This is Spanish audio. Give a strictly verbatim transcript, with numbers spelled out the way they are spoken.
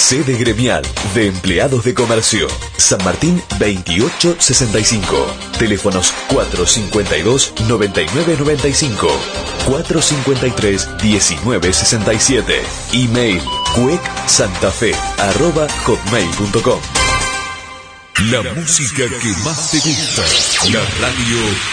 Sede gremial de empleados de comercio. San Martín veintiocho sesenta y cinco. Teléfonos cuatro cincuenta y dos, noventa y nueve noventa y cinco. cuatro cincuenta y tres, diecinueve sesenta y siete. Email cuecsantafe arroba hotmail punto com. La música que más te gusta. La radio